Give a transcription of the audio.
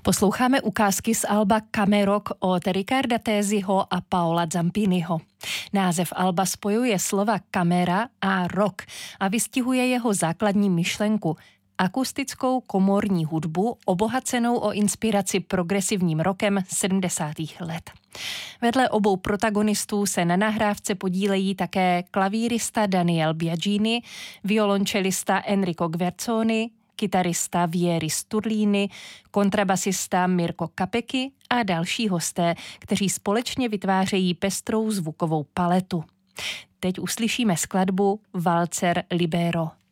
Posloucháme ukázky z alba Camerok od Riccarda Téziho a Paola Zampiniho. Název alba spojuje slova kamera a rock a vystihuje jeho základní myšlenku – akustickou komorní hudbu obohacenou o inspiraci progresivním rockem 70. let. Vedle obou protagonistů se na nahrávce podílejí také klavírista Daniel Biagini, violončelista Enrico Gverzoni, kytarista Vieri Sturlini, kontrabasista Mirko Capecchi a další hosté, kteří společně vytvářejí pestrou zvukovou paletu. Teď uslyšíme skladbu Valzer Libero.